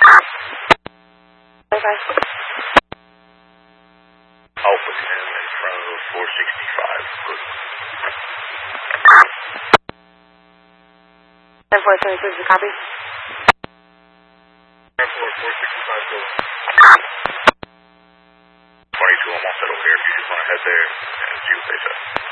Okay. Alpha 10 in front of 465. Good. 10-4, 22, copy. Airport 465, good. 22, I'm all set over here. If you just want to head there and see what they say.